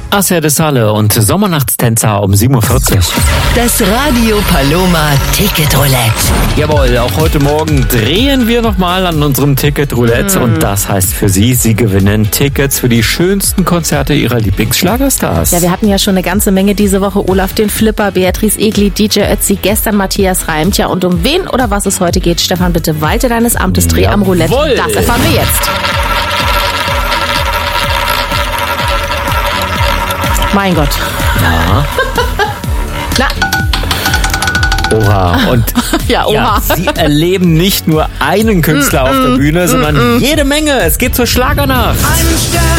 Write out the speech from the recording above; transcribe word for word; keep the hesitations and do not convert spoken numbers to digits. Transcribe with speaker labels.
Speaker 1: Asia de Sale und Sommernachtstänzer um sieben Uhr vierzig.
Speaker 2: Das Radio Paloma Ticket Roulette.
Speaker 1: Jawohl, auch heute Morgen drehen wir nochmal an unserem Ticket Roulette. Mm. Und das heißt für Sie, Sie gewinnen Tickets für die schönsten Konzerte Ihrer Lieblingsschlagerstars.
Speaker 3: Ja, wir hatten ja schon eine ganze Menge diese Woche. Olaf den Flipper, Beatrice Egli, D J Ötzi, gestern Matthias Reim. Tja, und um wen oder was es heute geht, Stefan, bitte walte deines Amtes, dreh am Roulette.
Speaker 1: Jawohl.
Speaker 3: Das erfahren wir jetzt. Mein Gott.
Speaker 1: Ja.
Speaker 3: Na.
Speaker 1: Oha. Und
Speaker 3: ja, oha.
Speaker 1: Ja, Sie erleben nicht nur einen Künstler mm, auf der Bühne, mm, sondern mm, jede Menge. Es geht zur Schlagernacht.
Speaker 2: Ein Stern